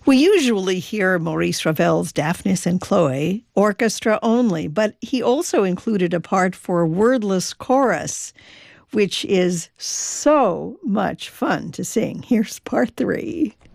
We usually hear Maurice Ravel's Daphnis and Chloe orchestra only, but he also included a part for wordless chorus, which is so much fun to sing. Here's part 3.